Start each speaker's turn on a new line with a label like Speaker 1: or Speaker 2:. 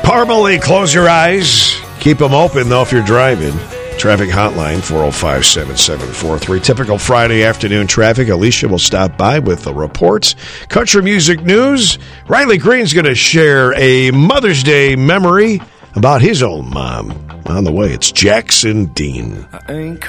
Speaker 1: Normally, close your eyes. Keep them open, though, if you're driving. Traffic hotline, 405-7743. Typical Friday afternoon traffic. Alicia will stop by with the reports. Country music news. Riley Green's going to share a Mother's Day memory about his own mom. On the way, it's Jackson Dean.